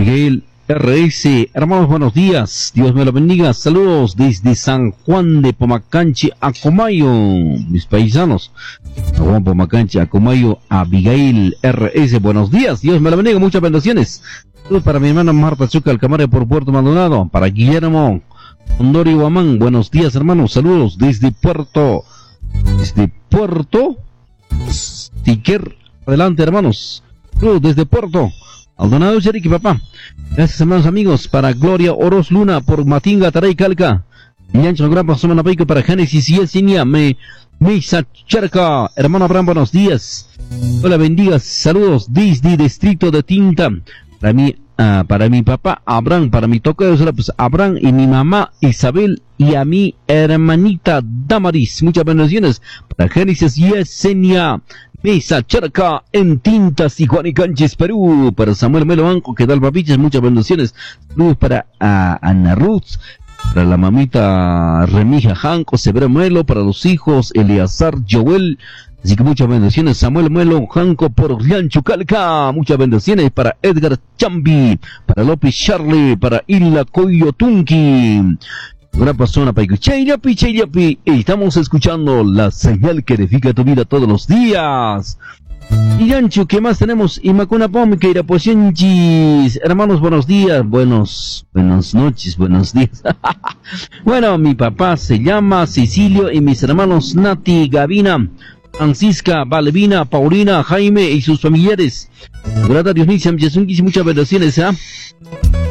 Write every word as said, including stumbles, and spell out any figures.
Abigail R S, hermanos, buenos días, Dios me lo bendiga, saludos desde San Juan de Pomacanchi, Acomayo, mis paisanos, San Juan Pomacanchi, Acomayo, Abigail R S, buenos días, Dios me lo bendiga, muchas bendiciones, saludos para mi hermana Marta Chuca Alcamare por Puerto Maldonado, para Guillermo Ondori Guamán, buenos días hermanos, saludos desde Puerto, desde Puerto, Sticker, adelante hermanos, saludos desde Puerto Aldonado Cherique, papá. Gracias, hermanos amigos. Para Gloria Oros Luna, por Matinga, Taray, Calca. Yancho, gran persona, Napaico, para Génesis y Yesenia, me, Misa Charca. Hermano Abraham, buenos días. Hola, bendiga. Saludos desde Distrito de Tinta. Para mí, uh, para mi papá Abraham, para mi tocayo, pues Abraham y mi mamá Isabel y a mi hermanita Damaris. Muchas bendiciones. Para Génesis y Yesenia. Mesa Charca en Tintas y Juanicanches, Perú. Para Samuel Melo Banco, que tal papiches, muchas bendiciones. Saludos para uh, Ana Ruth, para la mamita Remija Janco, Severo Melo, para los hijos Eleazar Joel. Así que muchas bendiciones. Samuel Melo Janco por Riancho Calca. Muchas bendiciones para Edgar Chambi, para López Charlie, para Ila Coyotunqui. Una persona para Chayrapi, Chayrapi, y estamos escuchando la señal que edifica tu vida todos los días. Y Yancho, ¿qué más tenemos? Y Macuna Pom, que irá pues hermanos, buenos días, buenos, buenas noches, buenos días. Bueno, mi papá se llama Cecilio y mis hermanos Nati, Gavina, Francisca, Valvina, Paulina, Jaime y sus familiares. Gracias, Dios mío, muchas bendiciones, ¿ah? ¿eh?